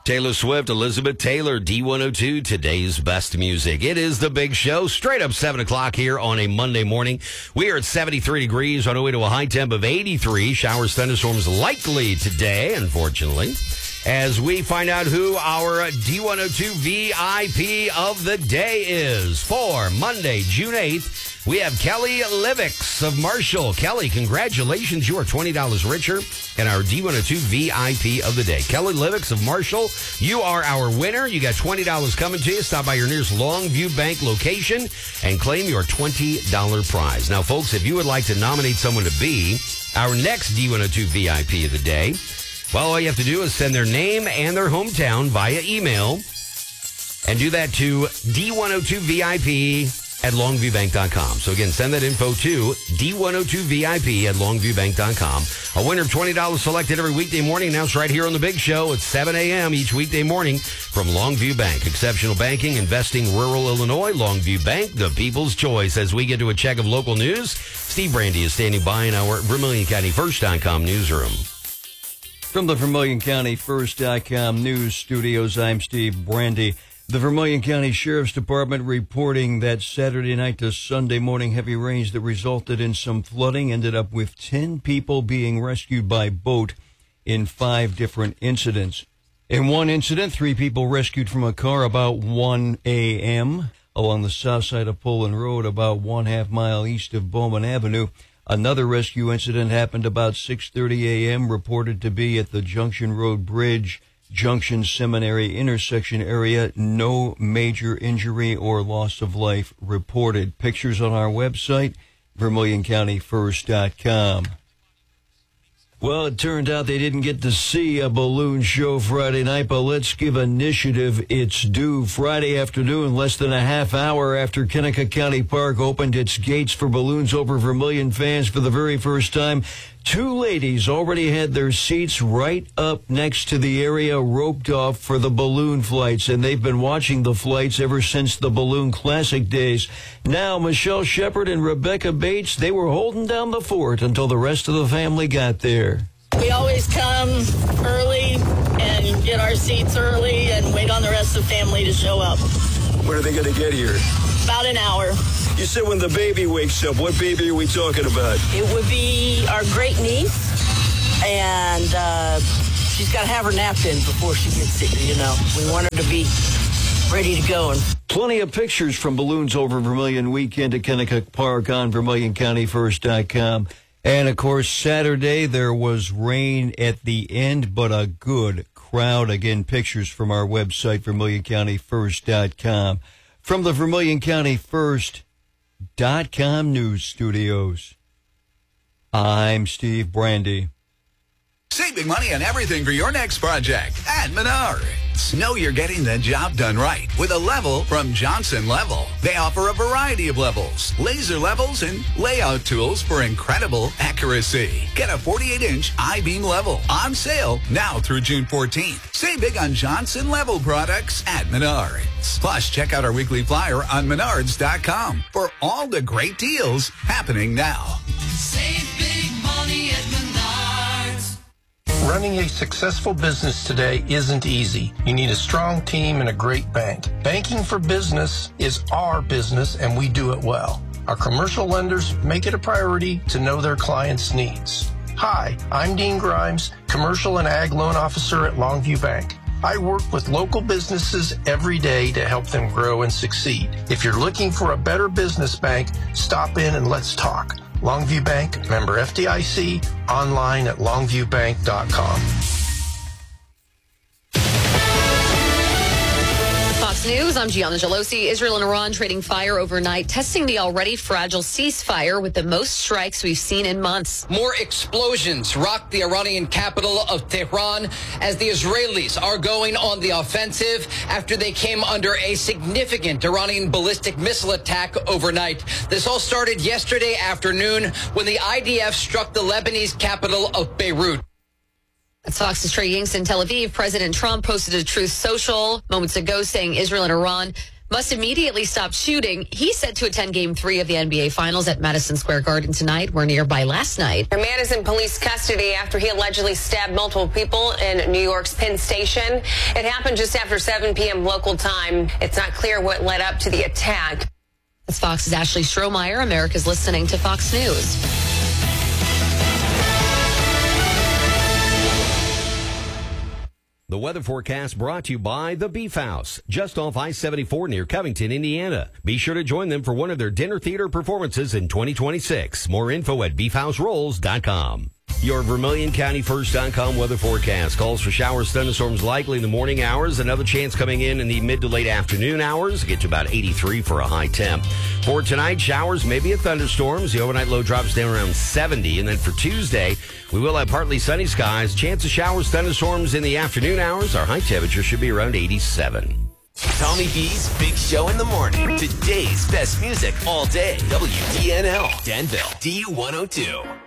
Taylor Swift, Elizabeth Taylor, D102, today's best music. It is the big show, straight up 7 o'clock here on a Monday morning. We are at 73 degrees on our way to a high temp of 83. Showers, thunderstorms likely today, unfortunately, as we find out who our D102 VIP of the day is. For Monday, June 8th, we have Kelly Livix of Marshall. Kelly, congratulations. You are $20 richer in our D102 VIP of the day. Kelly Livix of Marshall, you are our winner. You got $20 coming to you. Stop by your nearest Longview Bank location and claim your $20 prize. Now, folks, if you would like to nominate someone to be our next D102 VIP of the day, well, all you have to do is send their name and their hometown via email and do that to D102VIP@longviewbank.com. So again, send that info to D102VIP@longviewbank.com. A winner of $20 selected every weekday morning, announced right here on The Big Show at 7 a.m. each weekday morning from Longview Bank. Exceptional banking, investing rural Illinois. Longview Bank, the people's choice. As we get to a check of local news, Steve Brandy is standing by in our VermilionCountyFirst.com newsroom. From the VermilionCountyFirst.com news studios, I'm Steve Brandy. The Vermilion County Sheriff's Department reporting that Saturday night to Sunday morning heavy rains that resulted in some flooding ended up with 10 people being rescued by boat in 5 different incidents. In one incident, 3 people rescued from a car about 1 a.m. along the south side of Poland Road, about 1/2 mile east of Bowman Avenue. Another rescue incident happened about 6:30 a.m., reported to be at the Junction Road Bridge, Junction Seminary intersection area. No major injury or loss of life reported. Pictures on our website, VermilionCountyFirst.com. Well, it turned out they didn't get to see a balloon show Friday night, but let's give Initiative its due. Friday afternoon, less than a half hour after Kennecott County Park opened its gates for Balloons Over Vermilion fans for the very first time, 2 ladies already had their seats right up next to the area roped off for the balloon flights, and they've been watching the flights ever since the Balloon Classic days. Now, Michelle Shepard and Rebecca Bates, they were holding down the fort until the rest of the family got there. We always come early and get our seats early and wait on the rest of the family to show up. When are they going to get here? About an hour. You said when the baby wakes up. What baby are we talking about? It would be our great niece, and she's got to have her nap in before she gets here, you know. We want her to be ready to go. Plenty of pictures from Balloons Over Vermilion weekend at Kennecott Park on VermilionCountyFirst.com. And, of course, Saturday there was rain at the end, but a good crowd. Again, pictures from our website, VermilionCountyFirst.com. From the VermilionCountyFirst.com news studios, I'm Steve Brandy. Save big money on everything for your next project at Menards. Know you're getting the job done right with a level from Johnson Level. They offer a variety of levels, laser levels, and layout tools for incredible accuracy. Get a 48-inch I-beam level on sale now through June 14th. Save big on Johnson Level products at Menards. Plus, check out our weekly flyer on Menards.com for all the great deals happening now. Save big money at Menards. Running a successful business today isn't easy. You need a strong team and a great bank. Banking for business is our business, and we do it well. Our commercial lenders make it a priority to know their clients' needs. Hi, I'm Dean Grimes, Commercial and Ag Loan Officer at Longview Bank. I work with local businesses every day to help them grow and succeed. If you're looking for a better business bank, stop in and let's talk. Longview Bank, member FDIC, online at longviewbank.com. Fox News, I'm Gianna Gelosi. Israel and Iran trading fire overnight, testing the already fragile ceasefire with the most strikes we've seen in months. More explosions rocked the Iranian capital of Tehran as the Israelis are going on the offensive after they came under a significant Iranian ballistic missile attack overnight. This all started yesterday afternoon when the IDF struck the Lebanese capital of Beirut. That's Fox's Trey Yingst in Tel Aviv. President Trump posted a Truth Social moments ago saying Israel and Iran must immediately stop shooting. He's set to attend Game 3 of the NBA Finals at Madison Square Garden tonight. We're nearby last night. A man is in police custody after he allegedly stabbed multiple people in New York's Penn Station. It happened just after 7 p.m. local time. It's not clear what led up to the attack. That's Fox's Ashley Strohmeyer. America's listening to Fox News. The weather forecast brought to you by The Beef House, just off I-74 near Covington, Indiana. Be sure to join them for one of their dinner theater performances in 2026. More info at beefhouserolls.com. Your Vermilion County First.com weather forecast calls for showers, thunderstorms likely in the morning hours. Another chance coming in the mid to late afternoon hours. Get to about 83 for a high temp. For tonight, showers, maybe a thunderstorms. The overnight low drops down around 70. And then for Tuesday, we will have partly sunny skies. Chance of showers, thunderstorms in the afternoon hours. Our high temperature should be around 87. Tommy B's Big Show in the morning. Today's best music all day. WDNL, Danville, D102.